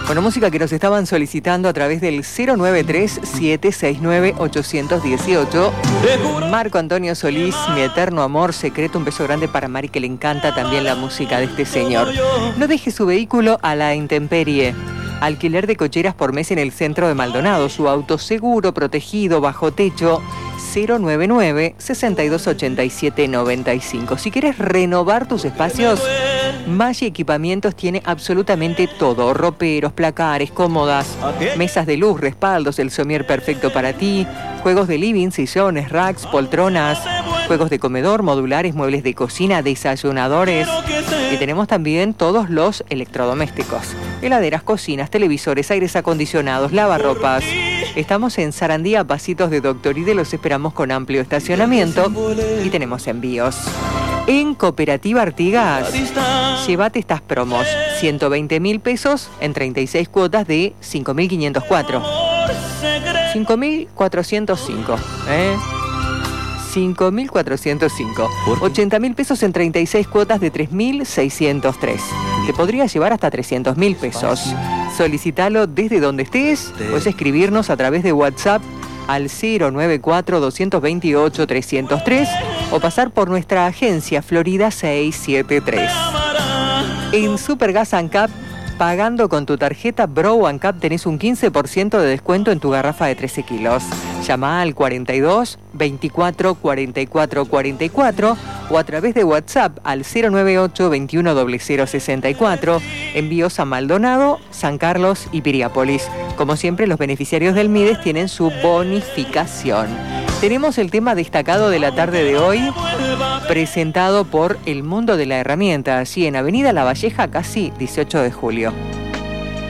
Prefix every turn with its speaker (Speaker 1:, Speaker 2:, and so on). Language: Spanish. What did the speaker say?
Speaker 1: Bueno, música que nos estaban solicitando a través del 093-769-818. Marco Antonio Solís, Mi Eterno Amor Secreto. Un beso grande para Mari, que le encanta también la música de este señor. No deje su vehículo a la intemperie. Alquiler de cocheras por mes en el centro de Maldonado. Su auto seguro, protegido, bajo techo. 099-6287-95. Si quieres renovar tus espacios, Maggi Equipamientos tiene absolutamente todo. Roperos, placares, cómodas, mesas de luz, respaldos, el somier perfecto para ti, juegos de living, sillones, racks, poltronas, juegos de comedor, modulares, muebles de cocina, desayunadores. Y tenemos también todos los electrodomésticos: heladeras, cocinas, televisores, aires acondicionados, lavarropas. Estamos en Sarandía, pasitos de Doctoride, los esperamos con amplio estacionamiento y tenemos envíos. En Cooperativa Artigas, llévate estas promos: 120.000 pesos en 36 cuotas de 5.504. 5.405, 5.405. 80.000 pesos en 36 cuotas de 3.603. Te podría llevar hasta 300.000 pesos. Solicítalo desde donde estés. Puedes escribirnos a través de WhatsApp al 094-228-303 o pasar por nuestra agencia Florida 673. En Supergas ANCAP, pagando con tu tarjeta Bro ANCAP, tenés un 15% de descuento en tu garrafa de 13 kilos. Llama al 42 24 44 44 o a través de WhatsApp al 098 21 0064. Envíos a Maldonado, San Carlos y Piriápolis. Como siempre, los beneficiarios del MIDES tienen su bonificación. Tenemos el tema destacado de la tarde de hoy, presentado por El Mundo de la Herramienta, allí en Avenida La Valleja, casi 18 de julio.